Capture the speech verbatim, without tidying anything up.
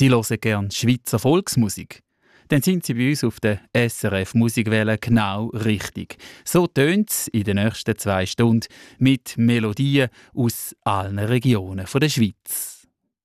Sie hören gerne Schweizer Volksmusik. Dann sind Sie bei uns auf der S R F Musikwelle genau richtig. So tönt es in den nächsten zwei Stunden mit Melodien aus allen Regionen der Schweiz.